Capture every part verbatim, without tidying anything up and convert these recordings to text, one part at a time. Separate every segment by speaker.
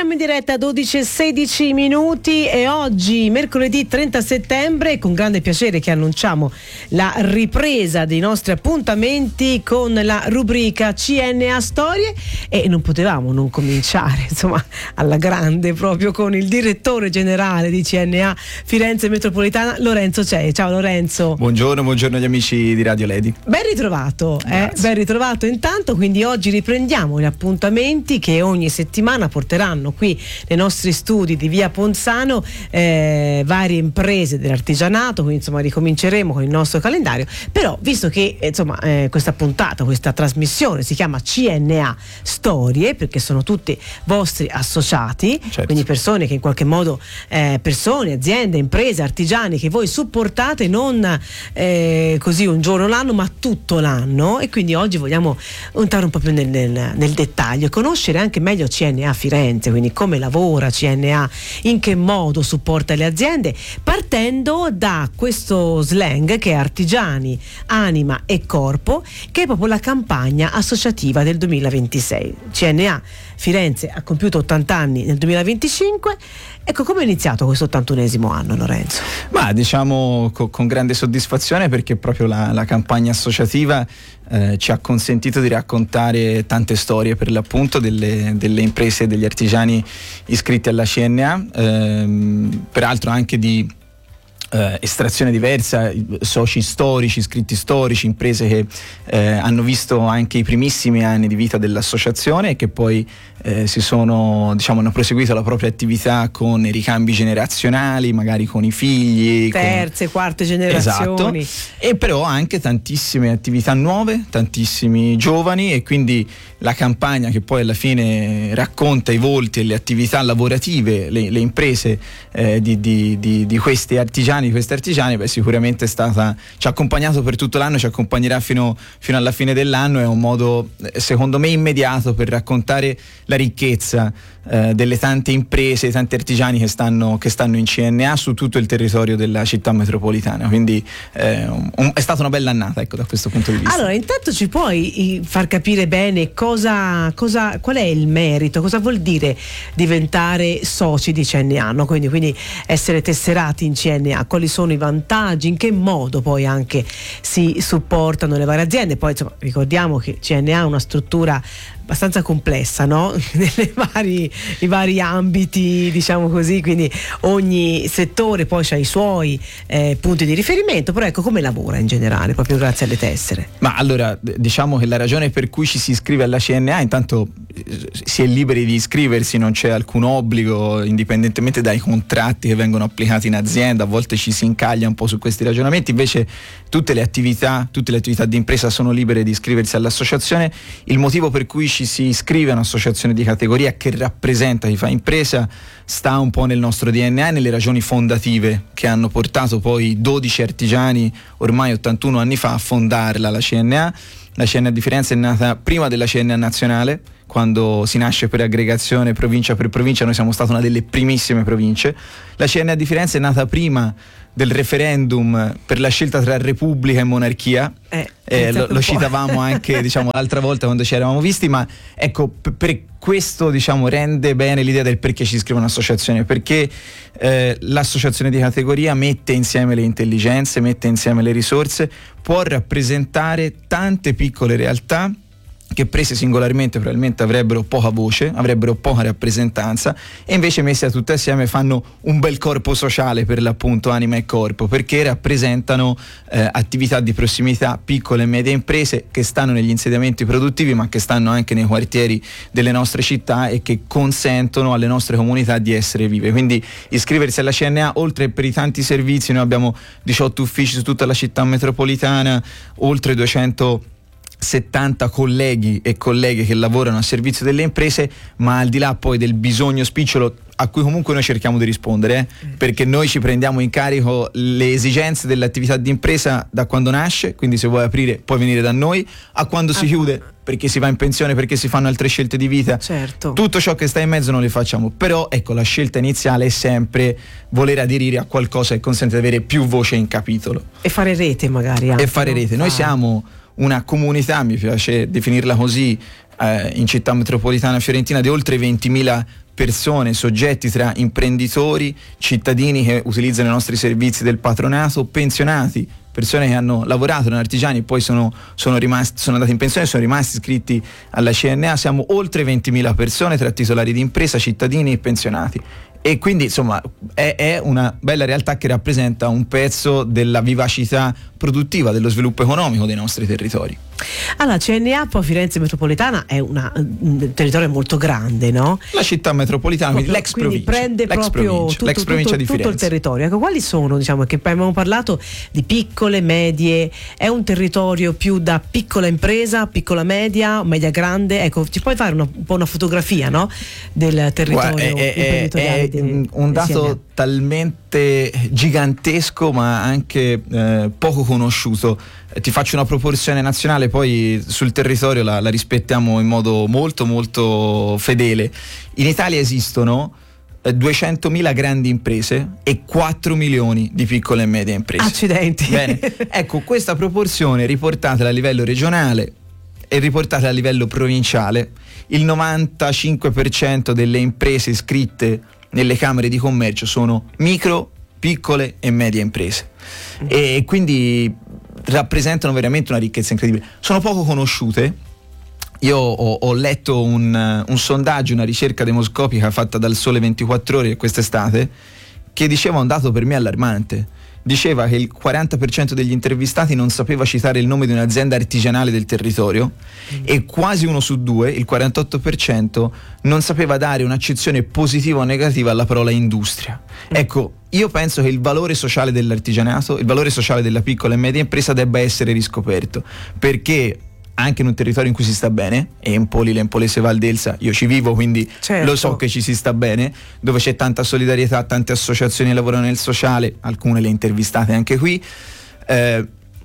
Speaker 1: siamo in diretta a dodici e sedici minuti e oggi, mercoledì trenta settembre, con grande piacere che annunciamo la ripresa dei nostri appuntamenti con la rubrica C N A Storie, e non potevamo non cominciare, insomma, alla grande, proprio con il direttore generale di C N A Firenze Metropolitana, Lorenzo Cei. Ciao Lorenzo.
Speaker 2: Buongiorno, buongiorno agli amici di Radio Lady.
Speaker 1: Ben ritrovato, eh? ben ritrovato intanto. Quindi oggi riprendiamo gli appuntamenti che ogni settimana porteranno qui nei nostri studi di via Ponzano eh, varie imprese dell'artigianato, quindi insomma ricominceremo con il nostro calendario. Però visto che insomma eh, questa puntata, questa trasmissione si chiama C N A Storie, perché sono tutti vostri associati, certo. Quindi persone che in qualche modo eh, persone, aziende, imprese, artigiani che voi supportate non eh, così un giorno l'anno ma tutto l'anno, e quindi oggi vogliamo entrare un po' più nel, nel, nel dettaglio e conoscere anche meglio C N A Firenze, quindi come lavora C N A, in che modo supporta le aziende, partendo da questo slang che è artigiani, anima e corpo, che è proprio la campagna associativa del duemilaventisei. C N A Firenze ha compiuto ottanta anni nel duemilaventicinque. Ecco, come è iniziato questo ottantunesimo anno, Lorenzo?
Speaker 2: Ma diciamo co- con grande soddisfazione, perché proprio la, la campagna associativa eh, ci ha consentito di raccontare tante storie, per l'appunto, delle, delle imprese e degli artigiani iscritti alla C N A, ehm, peraltro anche di Uh, estrazione diversa, soci storici, iscritti storici, imprese che eh, hanno visto anche i primissimi anni di vita dell'associazione e che poi eh, si sono, diciamo, hanno proseguito la propria attività con i ricambi generazionali, magari con i figli,
Speaker 1: terze,
Speaker 2: con...
Speaker 1: quarte generazioni.
Speaker 2: Esatto. E però anche tantissime attività nuove, tantissimi giovani, e quindi la campagna, che poi alla fine racconta i volti e le attività lavorative, le, le imprese eh, di, di, di, di questi artigiani, di questi artigiani, beh, sicuramente è stata, ci ha accompagnato per tutto l'anno, ci accompagnerà fino, fino alla fine dell'anno. È un modo, secondo me, immediato per raccontare la ricchezza eh, delle tante imprese, i tanti artigiani che stanno, che stanno in C N A su tutto il territorio della città metropolitana. Quindi eh, un, è stata una bella annata, ecco, da questo punto di vista.
Speaker 1: Allora, intanto ci puoi far capire bene cosa, cosa, qual è il merito, cosa vuol dire diventare soci di C N A, no? quindi, quindi essere tesserati in C N A, quali sono i vantaggi, in che modo poi anche si supportano le varie aziende. Poi insomma ricordiamo che C N A è una struttura abbastanza complessa, no? Nelle vari, i vari ambiti, diciamo così, quindi ogni settore poi ha i suoi eh, punti di riferimento. Però ecco, come lavora in generale, proprio grazie alle tessere?
Speaker 2: Ma allora, diciamo che la ragione per cui ci si iscrive alla C N A, intanto si è liberi di iscriversi, non c'è alcun obbligo, indipendentemente dai contratti che vengono applicati in azienda. A volte ci si incaglia un po' su questi ragionamenti, invece tutte le attività, tutte le attività di impresa sono libere di iscriversi all'associazione. Il motivo per cui ci si iscrive a un'associazione di categoria che rappresenta chi fa impresa sta un po' nel nostro D N A e nelle ragioni fondative che hanno portato poi dodici artigiani ormai ottantuno anni fa a fondarla, la C N A. La C N A di Firenze è nata prima della C N A nazionale, quando si nasce per aggregazione provincia per provincia. Noi siamo stata una delle primissime province. La C N A di Firenze è nata prima del referendum per la scelta tra Repubblica e monarchia. Eh, eh, lo, lo citavamo anche diciamo l'altra volta quando ci eravamo visti, ma ecco, p- per questo diciamo rende bene l'idea del perché ci iscrive un'associazione, perché eh, l'associazione di categoria mette insieme le intelligenze, mette insieme le risorse, può rappresentare tante piccole realtà che prese singolarmente probabilmente avrebbero poca voce, avrebbero poca rappresentanza, e invece messe tutte assieme fanno un bel corpo sociale, per l'appunto anima e corpo, perché rappresentano eh, attività di prossimità, piccole e medie imprese che stanno negli insediamenti produttivi ma che stanno anche nei quartieri delle nostre città e che consentono alle nostre comunità di essere vive. Quindi iscriversi alla C N A, oltre per i tanti servizi, noi abbiamo diciotto uffici su tutta la città metropolitana, oltre duecento settanta colleghi e colleghe che lavorano a servizio delle imprese, ma al di là poi del bisogno spicciolo a cui comunque noi cerchiamo di rispondere, eh? perché noi ci prendiamo in carico le esigenze dell'attività di impresa da quando nasce, quindi se vuoi aprire puoi venire da noi, a quando ah, si chiude, perché si va in pensione, perché si fanno altre scelte di vita.
Speaker 1: Certo. Tutto
Speaker 2: ciò che sta in mezzo non le facciamo, però ecco, la scelta iniziale è sempre voler aderire a qualcosa che consente di avere più voce in capitolo
Speaker 1: e fare rete magari anche,
Speaker 2: e fare rete. Noi siamo una comunità, mi piace definirla così, eh, in città metropolitana fiorentina di oltre ventimila persone, soggetti tra imprenditori, cittadini che utilizzano i nostri servizi del patronato, pensionati, persone che hanno lavorato in artigiani e poi sono, sono, rimasti, sono andati in pensione e sono rimasti iscritti alla C N A. Siamo oltre ventimila persone tra titolari di impresa, cittadini e pensionati. E quindi insomma è, è una bella realtà che rappresenta un pezzo della vivacità produttiva, dello sviluppo economico dei nostri territori.
Speaker 1: Allora, C N A poi Firenze metropolitana è una, un territorio molto grande, no?
Speaker 2: La città metropolitana,
Speaker 1: proprio,
Speaker 2: quindi l'ex
Speaker 1: quindi
Speaker 2: provincia,
Speaker 1: prende
Speaker 2: l'ex
Speaker 1: proprio
Speaker 2: provincia,
Speaker 1: tutto,
Speaker 2: l'ex provincia
Speaker 1: tutto,
Speaker 2: di Firenze.
Speaker 1: tutto il territorio. Ecco, quali sono, diciamo, che abbiamo parlato di piccole, medie, è un territorio più da piccola impresa, piccola media, media grande, ecco, ci puoi fare una, un po' una fotografia, no? Del territorio
Speaker 2: Guarda, è,
Speaker 1: imprenditoriale
Speaker 2: è,
Speaker 1: di,
Speaker 2: è un dato talmente gigantesco ma anche eh, poco conosciuto. Ti faccio una proporzione nazionale, poi sul territorio la, la rispettiamo in modo molto molto fedele. In Italia esistono eh, duecentomila grandi imprese e quattro milioni di piccole e medie imprese.
Speaker 1: Accidenti.
Speaker 2: Bene, ecco, questa proporzione riportata a livello regionale e riportata a livello provinciale, il novantacinque per cento delle imprese iscritte nelle camere di commercio sono micro, piccole e medie imprese. Mm. E quindi rappresentano veramente una ricchezza incredibile. Sono poco conosciute. Io ho, ho letto un, un sondaggio, una ricerca demoscopica fatta dal Sole ventiquattro Ore quest'estate, che diceva un dato per me allarmante. Diceva che il quaranta per cento degli intervistati non sapeva citare il nome di un'azienda artigianale del territorio mm. e quasi uno su due, il quarantotto per cento, non sapeva dare un'accezione positiva o negativa alla parola industria. Mm. Ecco, io penso che il valore sociale dell'artigianato, il valore sociale della piccola e media impresa debba essere riscoperto, perché anche in un territorio in cui si sta bene, Empoli, l'Empolese Val d'Elsa, io ci vivo, quindi certo, lo so che ci si sta bene, dove c'è tanta solidarietà, tante associazioni che lavorano nel sociale, alcune le intervistate anche qui, eh,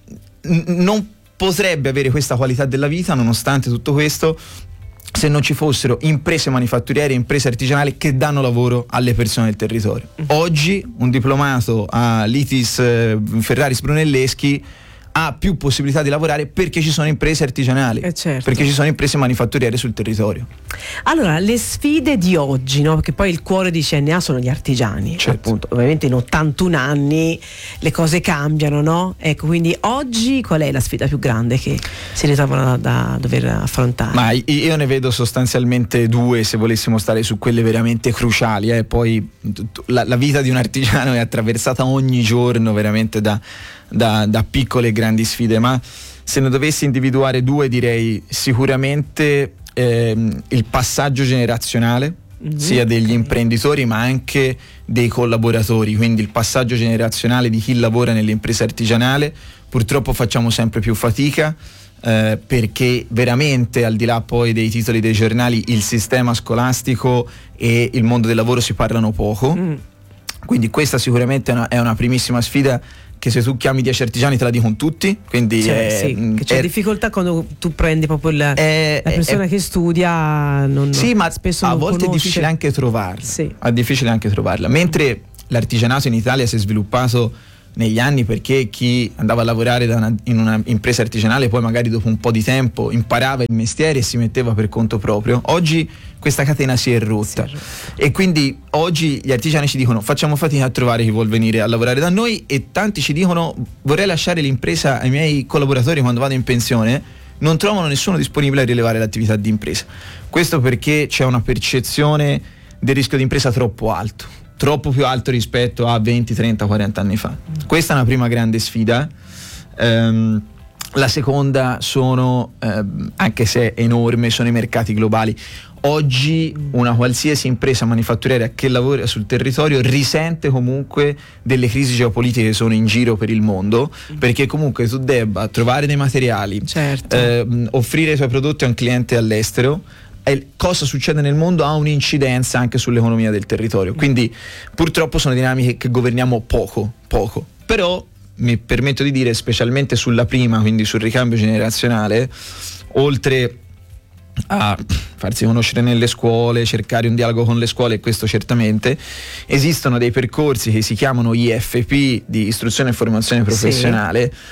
Speaker 2: n- non potrebbe avere questa qualità della vita nonostante tutto questo se non ci fossero imprese manifatturiere, imprese artigianali che danno lavoro alle persone del territorio. Oggi un diplomato all'I T I S eh, Ferraris Brunelleschi ha più possibilità di lavorare perché ci sono imprese artigianali,
Speaker 1: eh certo,
Speaker 2: perché ci sono imprese manifatturiere sul territorio.
Speaker 1: Allora, le sfide di oggi, no? Perché poi il cuore di C N A sono gli artigiani,
Speaker 2: certo,
Speaker 1: appunto. Ovviamente in ottantuno anni le cose cambiano, no? Ecco, quindi oggi qual è la sfida più grande che si ritrovano da, da dover affrontare?
Speaker 2: Ma io ne vedo sostanzialmente due, se volessimo stare su quelle veramente cruciali. Eh. Poi la, la vita di un artigiano è attraversata ogni giorno veramente da Da, da piccole e grandi sfide, ma se ne dovessi individuare due direi sicuramente ehm, il passaggio generazionale, mm-hmm, sia degli imprenditori ma anche dei collaboratori, quindi il passaggio generazionale di chi lavora nell'impresa artigianale. Purtroppo facciamo sempre più fatica eh, perché veramente, al di là poi dei titoli dei giornali, il sistema scolastico e il mondo del lavoro si parlano poco, mm. quindi questa sicuramente è una, è una primissima sfida che se tu chiami dieci artigiani te la dicono tutti, quindi
Speaker 1: cioè,
Speaker 2: è,
Speaker 1: sì, che c'è
Speaker 2: è,
Speaker 1: difficoltà quando tu prendi proprio il,
Speaker 2: è,
Speaker 1: la persona è, che studia, non,
Speaker 2: sì, ma
Speaker 1: spesso
Speaker 2: a
Speaker 1: non
Speaker 2: volte
Speaker 1: conosce.
Speaker 2: è difficile anche trovarla,
Speaker 1: sì.
Speaker 2: è difficile anche trovarla, mentre l'artigianato in Italia si è sviluppato negli anni perché chi andava a lavorare da una, in una impresa artigianale poi magari dopo un po' di tempo imparava il mestiere e si metteva per conto proprio. Oggi questa catena si è rotta, si è rotta. E quindi oggi gli artigiani ci dicono facciamo fatica a trovare chi vuol venire a lavorare da noi, e tanti ci dicono vorrei lasciare l'impresa ai miei collaboratori quando vado in pensione, non trovano nessuno disponibile a rilevare l'attività di impresa. Questo perché c'è una percezione del rischio di impresa troppo alto, troppo più alto rispetto a venti, trenta, quaranta anni fa. Questa è una prima grande sfida. Um, la seconda sono, um, anche se è enorme, sono i mercati globali. Oggi una qualsiasi impresa manifatturiera che lavora sul territorio risente comunque delle crisi geopolitiche che sono in giro per il mondo, perché comunque tu debba trovare dei materiali,
Speaker 1: certo,
Speaker 2: ehm, offrire i tuoi prodotti a un cliente all'estero. E cosa succede nel mondo ha un'incidenza anche sull'economia del territorio, quindi purtroppo sono dinamiche che governiamo poco, poco. Però mi permetto di dire, specialmente sulla prima, quindi sul ricambio generazionale, oltre a farsi conoscere nelle scuole, cercare un dialogo con le scuole, questo certamente, esistono dei percorsi che si chiamano I F P, di istruzione e formazione professionale, sì,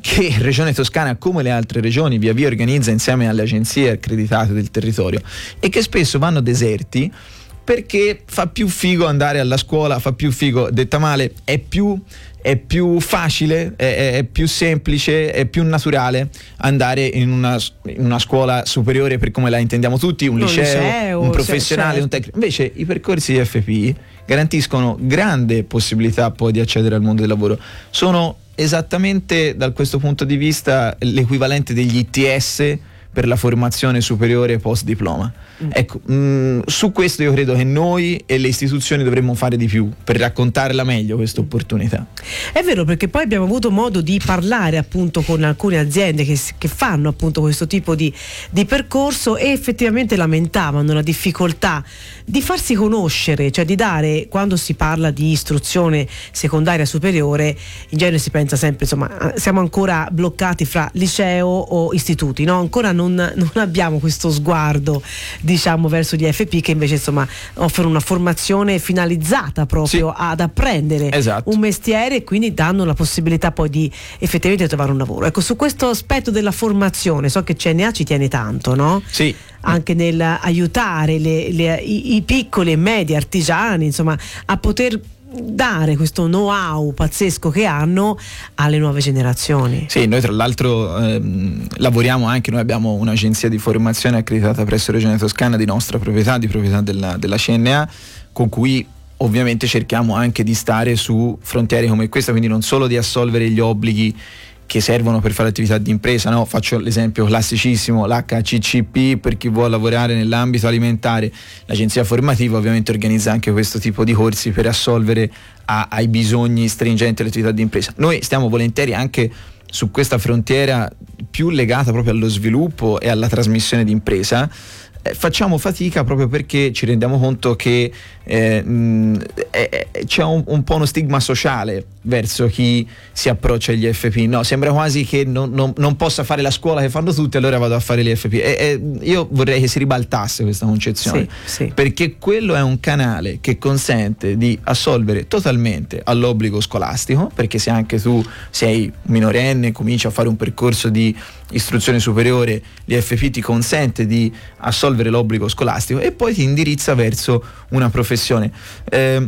Speaker 2: che Regione Toscana, come le altre regioni, via via organizza insieme alle agenzie accreditate del territorio e che spesso vanno deserti perché fa più figo andare alla scuola, fa più figo, detta male, è più, è più facile, è, è più semplice, è più naturale andare in una, in una scuola superiore per come la intendiamo tutti, un, un liceo, liceo, un professionale, certo. un tecnico. Invece i percorsi di F P I garantiscono grande possibilità poi di accedere al mondo del lavoro. Sono esattamente da questo punto di vista l'equivalente degli I T S per la formazione superiore post diploma. Mm. Ecco, mh, su questo io credo che noi e le istituzioni dovremmo fare di più per raccontarla meglio questa opportunità.
Speaker 1: È vero, perché poi abbiamo avuto modo di parlare appunto con alcune aziende che, che fanno appunto questo tipo di, di percorso e effettivamente lamentavano la difficoltà di farsi conoscere, cioè di dare, quando si parla di istruzione secondaria superiore, in genere si pensa sempre, insomma, siamo ancora bloccati fra liceo o istituti, no? Ancora non, non abbiamo questo sguardo, diciamo, verso gli F P che invece insomma offrono una formazione finalizzata proprio sì. ad apprendere esatto. un mestiere e quindi danno la possibilità poi di effettivamente trovare un lavoro. Ecco, su questo aspetto della formazione so che C N A ci tiene tanto, no?
Speaker 2: Sì.
Speaker 1: Anche nel aiutare le, le, i, i piccoli e medi artigiani, insomma, a poter dare questo know-how pazzesco che hanno alle nuove generazioni.
Speaker 2: Sì, noi tra l'altro ehm, lavoriamo anche, noi abbiamo un'agenzia di formazione accreditata presso Regione Toscana di nostra proprietà, di proprietà della, della C N A, con cui ovviamente cerchiamo anche di stare su frontiere come questa, quindi non solo di assolvere gli obblighi che servono per fare attività di impresa, no? Faccio l'esempio classicissimo, l'H C C P per chi vuole lavorare nell'ambito alimentare. L'agenzia formativa ovviamente organizza anche questo tipo di corsi per assolvere a, ai bisogni stringenti dell'attività di impresa. Noi stiamo volentieri anche su questa frontiera più legata proprio allo sviluppo e alla trasmissione di impresa. Eh, facciamo fatica proprio perché ci rendiamo conto che eh, mh, eh, c'è un, un po' uno stigma sociale verso chi si approccia agli F P. No, sembra quasi che non, non, non possa fare la scuola che fanno tutti, allora vado a fare gli F P. E, e io vorrei che si ribaltasse questa concezione,
Speaker 1: sì, sì.
Speaker 2: perché quello è un canale che consente di assolvere totalmente all'obbligo scolastico, perché se anche tu sei minorenne, cominci a fare un percorso di istruzione superiore, l'I F P ti consente di assolvere l'obbligo scolastico e poi ti indirizza verso una professione. Eh,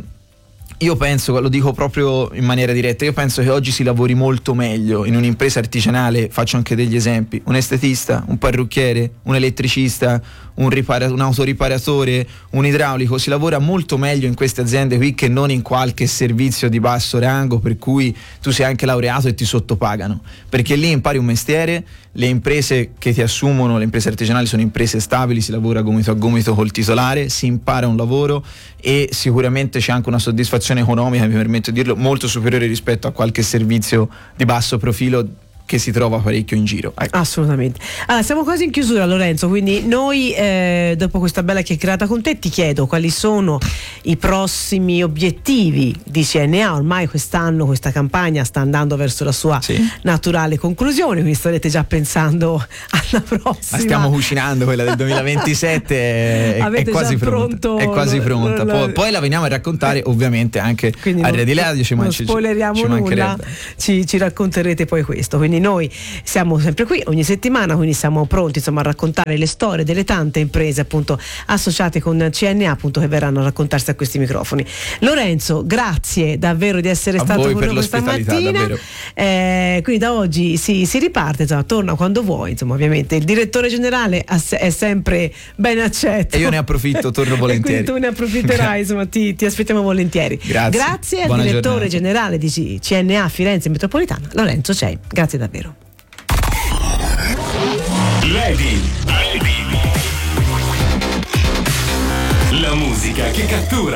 Speaker 2: io penso, lo dico proprio in maniera diretta, io penso che oggi si lavori molto meglio in un'impresa artigianale. Faccio anche degli esempi: un estetista, un parrucchiere, un elettricista, un, ripara- un autoriparatore, un idraulico. Si lavora molto meglio in queste aziende qui che non in qualche servizio di basso rango per cui tu sei anche laureato e ti sottopagano, perché lì impari un mestiere. Le imprese che ti assumono, le imprese artigianali, sono imprese stabili, si lavora gomito a gomito col titolare, si impara un lavoro e sicuramente c'è anche una soddisfazione economica, mi permetto di dirlo, molto superiore rispetto a qualche servizio di basso profilo che si trova parecchio in giro. Ecco.
Speaker 1: Assolutamente. Allora, siamo quasi in chiusura, Lorenzo, quindi noi eh, dopo questa bella chiacchierata con te ti chiedo quali sono i prossimi obiettivi di C N A. Ormai quest'anno questa campagna sta andando verso la sua sì. naturale conclusione, quindi starete già pensando alla prossima.
Speaker 2: La stiamo cucinando, quella del duemilaventisette è, è quasi pronta. È quasi pronta. Poi, poi la veniamo a raccontare ovviamente anche a Radio Radio, ci
Speaker 1: non spoileriamo ci nulla, ci, ci racconterete poi questo. Quindi noi siamo sempre qui ogni settimana, quindi siamo pronti insomma a raccontare le storie delle tante imprese appunto associate con C N A, appunto, che verranno a raccontarsi a questi microfoni. Lorenzo, grazie davvero di essere
Speaker 2: a
Speaker 1: stato
Speaker 2: voi
Speaker 1: con
Speaker 2: per
Speaker 1: noi questa mattina. Eh, quindi da oggi si, si riparte, insomma, torna quando vuoi, insomma, ovviamente il direttore generale è sempre ben accetto.
Speaker 2: E io ne approfitto, torno volentieri.
Speaker 1: E quindi tu ne approfitterai, insomma, ti, ti aspettiamo volentieri.
Speaker 2: Grazie.
Speaker 1: Grazie al
Speaker 2: Buona
Speaker 1: direttore
Speaker 2: giornata.
Speaker 1: generale di C N A Firenze Metropolitana, Lorenzo Cei. Grazie davvero.
Speaker 3: Lady, Lady. La musica che cattura.